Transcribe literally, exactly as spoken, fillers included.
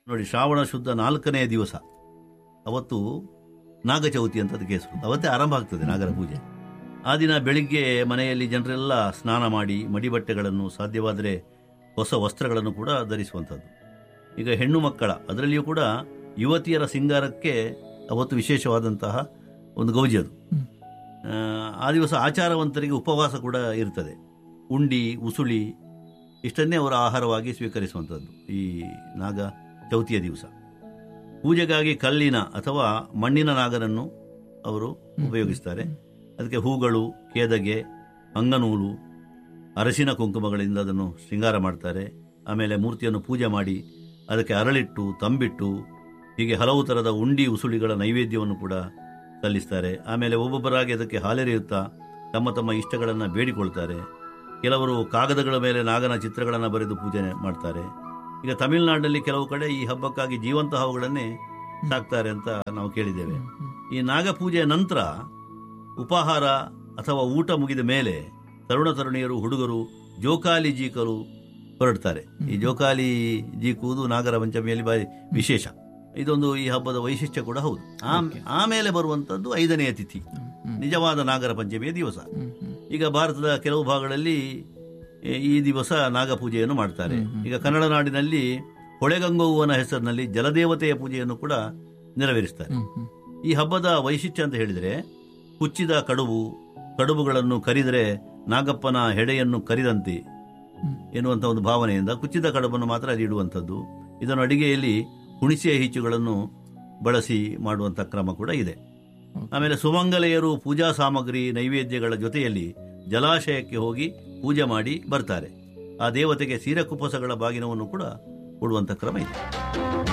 ನೋಡಿ, ಶ್ರಾವಣ ಶುದ್ಧ ನಾಲ್ಕನೆಯ ದಿವಸ ಅವತ್ತು ನಾಗಚೌತಿ ಅಂತ ಅದಕ್ಕೆ ಹೆಸರು. ಅವತ್ತೇ ಆರಂಭ ಆಗ್ತದೆ ನಾಗರ ಪೂಜೆ. ಆ ದಿನ ಬೆಳಿಗ್ಗೆ ಮನೆಯಲ್ಲಿ ಜನರೆಲ್ಲ ಸ್ನಾನ ಮಾಡಿ ಮಡಿಬಟ್ಟೆಗಳನ್ನು, ಸಾಧ್ಯವಾದರೆ ಹೊಸ ವಸ್ತ್ರಗಳನ್ನು ಕೂಡ ಧರಿಸುವಂಥದ್ದು. ಈಗ ಹೆಣ್ಣು ಮಕ್ಕಳ, ಅದರಲ್ಲಿಯೂ ಕೂಡ ಯುವತಿಯರ ಸಿಂಗಾರಕ್ಕೆ ಅವತ್ತು ವಿಶೇಷವಾದಂತಹ ಒಂದು ಗೌಜಿ ಅದು. ಆ ದಿವಸ ಆಚಾರವಂತರಿಗೆ ಉಪವಾಸ ಕೂಡ ಇರ್ತದೆ. ಉಂಡಿ, ಉಸುಳಿ ಇಷ್ಟನ್ನೇ ಅವರ ಆಹಾರವಾಗಿ ಸ್ವೀಕರಿಸುವಂಥದ್ದು ಈ ನಾಗ ಚೌತಿಯ ದಿವಸ. ಪೂಜೆಗಾಗಿ ಕಲ್ಲಿನ ಅಥವಾ ಮಣ್ಣಿನ ನಾಗರನ್ನು ಅವರು ಉಪಯೋಗಿಸ್ತಾರೆ. ಅದಕ್ಕೆ ಹೂಗಳು, ಕೇದಗೆ, ಅಂಗನೂಲು, ಅರಸಿನ ಕುಂಕುಮಗಳಿಂದ ಅದನ್ನು ಶೃಂಗಾರ ಮಾಡ್ತಾರೆ. ಆಮೇಲೆ ಮೂರ್ತಿಯನ್ನು ಪೂಜೆ ಮಾಡಿ ಅದಕ್ಕೆ ಅರಳಿಟ್ಟು, ತಂಬಿಟ್ಟು, ಹೀಗೆ ಹಲವು ಥರದ ಉಂಡಿ ಉಸುಳಿಗಳ ನೈವೇದ್ಯವನ್ನು ಕೂಡ ಸಲ್ಲಿಸ್ತಾರೆ. ಆಮೇಲೆ ಒಬ್ಬೊಬ್ಬರಾಗಿ ಅದಕ್ಕೆ ಹಾಲೆರೆಯುತ್ತಾ ತಮ್ಮ ತಮ್ಮ ಇಷ್ಟಗಳನ್ನು ಬೇಡಿಕೊಳ್ತಾರೆ. ಕೆಲವರು ಕಾಗದಗಳ ಮೇಲೆ ನಾಗನ ಚಿತ್ರಗಳನ್ನು ಬರೆದು ಪೂಜೆ ಮಾಡ್ತಾರೆ. ಈಗ ತಮಿಳುನಾಡಿನಲ್ಲಿ ಕೆಲವು ಕಡೆ ಈ ಹಬ್ಬಕ್ಕಾಗಿ ಜೀವಂತ ಹಾವುಗಳನ್ನೇ ಸಾಕ್ತಾರೆ ಅಂತ ನಾವು ಕೇಳಿದ್ದೇವೆ. ಈ ನಾಗಪೂಜೆಯ ನಂತರ ಉಪಾಹಾರ ಅಥವಾ ಊಟ ಮುಗಿದ ಮೇಲೆ ತರುಣ ತರುಣಿಯರು, ಹುಡುಗರು ಜೋಕಾಲಿ ಜೀಕಲು ಹೊರಡ್ತಾರೆ. ಈ ಜೋಕಾಲಿ ಜೀಕುವುದು ನಾಗರ ಪಂಚಮಿಯಲ್ಲಿ ಬಾರಿ ವಿಶೇಷ. ಇದೊಂದು ಈ ಹಬ್ಬದ ವೈಶಿಷ್ಟ್ಯ ಕೂಡ ಹೌದು. ಆಮೇಲೆ ಬರುವಂತದ್ದು ಐದನೆಯ ತಿಥಿ, ನಿಜವಾದ ನಾಗರ ಪಂಚಮಿಯ ದಿವಸ. ಈಗ ಭಾರತದ ಕೆಲವು ಭಾಗಗಳಲ್ಲಿ ಈ ದಿವಸ ನಾಗಪೂಜೆಯನ್ನು ಮಾಡ್ತಾರೆ. ಈಗ ಕನ್ನಡ ನಾಡಿನಲ್ಲಿ ಹೊಳೆಗಂಗೋವನ ಹೆಸರಿನಲ್ಲಿ ಜಲದೇವತೆಯ ಪೂಜೆಯನ್ನು ಕೂಡ ನೆರವೇರಿಸ್ತಾರೆ. ಈ ಹಬ್ಬದ ವೈಶಿಷ್ಟ್ಯ ಅಂತ ಹೇಳಿದರೆ, ಕುಚ್ಚಿದ ಕಡುಬು, ಕಡುಬುಗಳನ್ನು ಕರಿದರೆ ನಾಗಪ್ಪನ ಹೆಡೆಯನ್ನು ಕರಿದಂತೆ ಎನ್ನುವಂಥ ಒಂದು ಭಾವನೆಯಿಂದ ಕುಚ್ಚಿದ ಕಡುಬನ್ನು ಮಾತ್ರ ಅಲ್ಲಿ ಇಡುವಂಥದ್ದು. ಇದನ್ನು ಅಡಿಗೆಯಲ್ಲಿ ಹುಣಿಸೆಯ ಹೀಚುಗಳನ್ನು ಬಳಸಿ ಮಾಡುವಂಥ ಕ್ರಮ ಕೂಡ ಇದೆ. ಆಮೇಲೆ ಸುಮಂಗಲೆಯರು ಪೂಜಾ ಸಾಮಗ್ರಿ, ನೈವೇದ್ಯಗಳ ಜೊತೆಯಲ್ಲಿ ಜಲಾಶಯಕ್ಕೆ ಹೋಗಿ ಪೂಜೆ ಮಾಡಿ ಬರ್ತಾರೆ. ಆ ದೇವತೆಗೆ ಸೀರೆ ಕುಪ್ಪಸಗಳ ಬಾಗಿನವನ್ನು ಕೂಡ ಕೊಡುವಂಥ ಕ್ರಮ ಇದೆ.